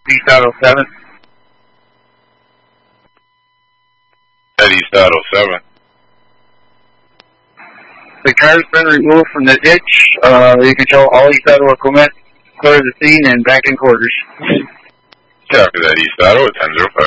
East Auto 7. At East Auto 7. The car's been removed from the ditch. You can show all East Auto equipment, clear the scene, and back in quarters. Copy that, East Auto at 10-05.